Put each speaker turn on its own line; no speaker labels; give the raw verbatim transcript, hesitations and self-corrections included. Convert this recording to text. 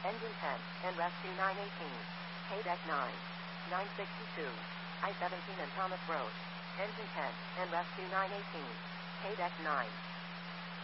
Engine ten, and rescue nine eighteen. K-Deck nine. nine sixty-two. I seventeen and Thomas Road. Engine ten, and rescue nine eighteen. K-Deck nine.